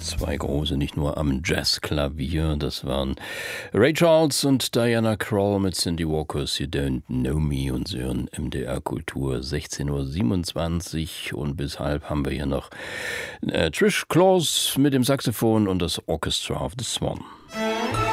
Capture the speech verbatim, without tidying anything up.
Zwei große, nicht nur am Jazzklavier. Das waren Ray Charles und Diana Krall mit Cindy Walkers You Don't Know Me und Sie hören M D R Kultur sechzehn Uhr siebenundzwanzig und bis halb haben wir hier noch äh, Trish Claus mit dem Saxophon und das Orchestra of the Swan.